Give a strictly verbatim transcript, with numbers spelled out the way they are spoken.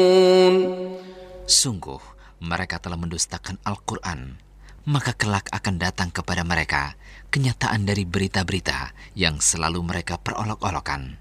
Sungguh, mereka telah mendustakan Al-Quran. Maka kelak akan datang kepada mereka kenyataan dari berita-berita yang selalu mereka perolok-olokan.